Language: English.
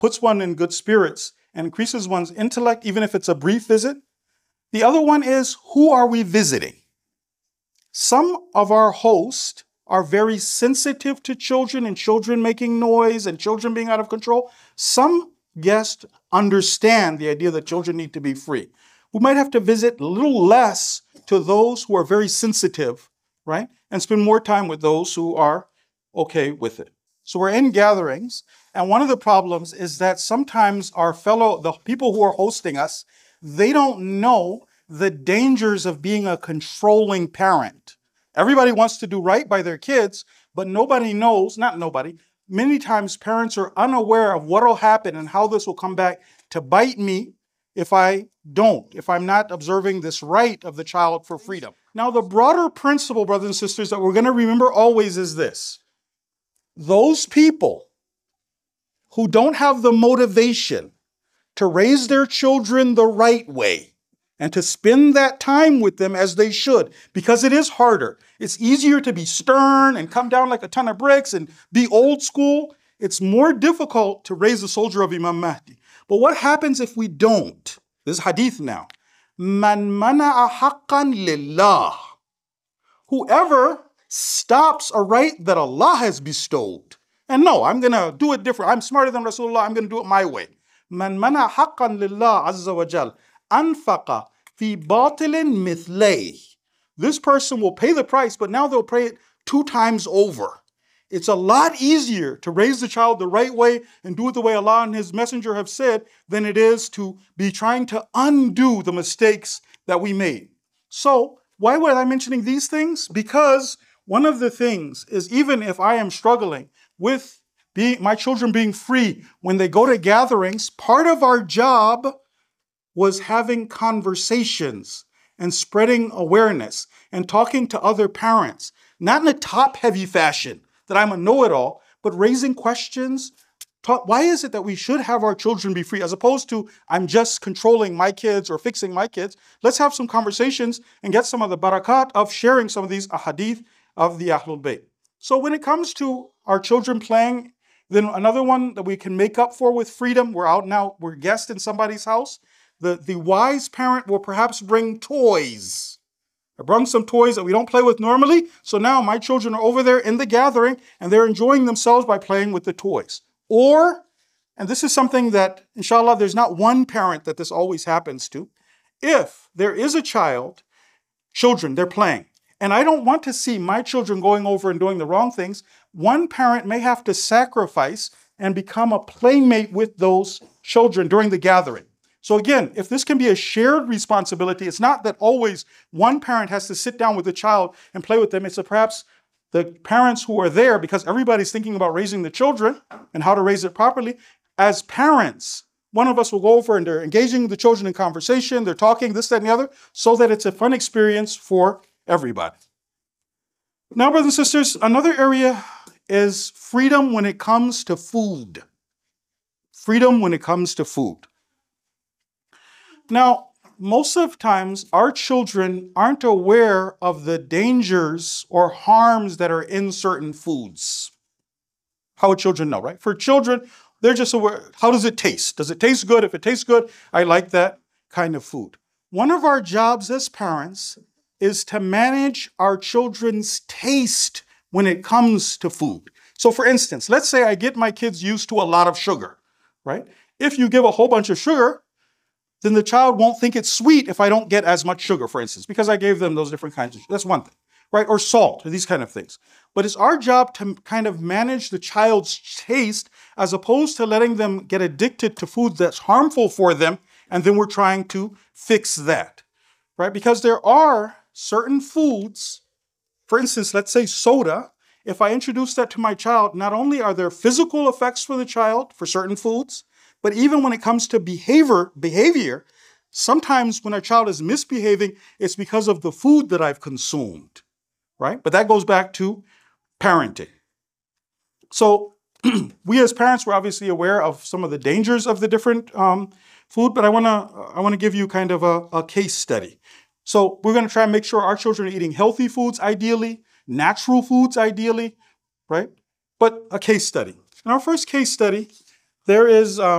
puts one in good spirits and increases one's intellect, even if it's a brief visit. The other one is, who are we visiting? Some of our hosts are very sensitive to children and children making noise and children being out of control. Some guests understand the idea that children need to be free. We might have to visit a little less to those who are very sensitive, right? And spend more time with those who are okay with it. So we're in gatherings, and one of the problems is that sometimes the people who are hosting us, they don't know the dangers of being a controlling parent. Everybody wants to do right by their kids, but nobody knows, not nobody, many times parents are unaware of what will happen and how this will come back to bite me if I'm not observing this right of the child for freedom. Now, the broader principle, brothers and sisters, that we're going to remember always is this. Those people who don't have the motivation to raise their children the right way and to spend that time with them as they should, because it is harder. It's easier to be stern and come down like a ton of bricks and be old school. It's more difficult to raise the soldier of Imam Mahdi. But what happens if we don't? This is hadith now. Man mana'a haqqan lillah. Whoever stops a right that Allah has bestowed. And no, I'm going to do it different. I'm smarter than Rasulullah. I'm going to do it my way. Man mana'a haqqan lillah azza wa jal. Anfaqa fi batilin mithlay. This person will pay the price, but now they'll pay it 2 times over. It's a lot easier to raise the child the right way and do it the way Allah and His Messenger have said than it is to be trying to undo the mistakes that we made. So, why was I mentioning these things? Because one of the things is, even if I am struggling with my children being free when they go to gatherings, part of our job was having conversations and spreading awareness and talking to other parents, not in a top-heavy fashion, that I'm a know-it-all, but raising questions. Why is it that we should have our children be free, as opposed to I'm just controlling my kids or fixing my kids? Let's have some conversations and get some of the barakat of sharing some of these ahadith of the Ahlul Bayt. So when it comes to our children playing, then another one that we can make up for with freedom, we're out now, we're guests in somebody's house. The wise parent will perhaps bring toys. I brought some toys that we don't play with normally, so now my children are over there in the gathering and they're enjoying themselves by playing with the toys. Or, and this is something that, inshallah, there's not one parent that this always happens to. If there is a children, they're playing, and I don't want to see my children going over and doing the wrong things, one parent may have to sacrifice and become a playmate with those children during the gathering. So again, if this can be a shared responsibility, it's not that always one parent has to sit down with the child and play with them. It's perhaps the parents who are there, because everybody's thinking about raising the children and how to raise it properly. As parents, one of us will go over and they're engaging the children in conversation, they're talking, this, that, and the other, so that it's a fun experience for everybody. Now, brothers and sisters, another area is freedom when it comes to food. Freedom when it comes to food. Now, most of the times, our children aren't aware of the dangers or harms that are in certain foods. How would children know, right? For children, they're just aware, how does it taste? Does it taste good? If it tastes good, I like that kind of food. One of our jobs as parents is to manage our children's taste when it comes to food. So for instance, let's say I get my kids used to a lot of sugar, right? If you give a whole bunch of sugar, then the child won't think it's sweet if I don't get as much sugar, for instance, because I gave them those different kinds of sugar. That's one thing, right? Or salt, or these kind of things. But it's our job to kind of manage the child's taste as opposed to letting them get addicted to food that's harmful for them, and then we're trying to fix that, right? Because there are certain foods, for instance, let's say soda. If I introduce that to my child, not only are there physical effects for the child for certain foods, but even when it comes to behavior, sometimes when our child is misbehaving, it's because of the food that I've consumed, right? But that goes back to parenting. So we as parents, we're obviously aware of some of the dangers of the different food, but I want to give you kind of a case study. So we're going to try and make sure our children are eating healthy foods, ideally, natural foods, ideally, right? But a case study. In our first case study, there is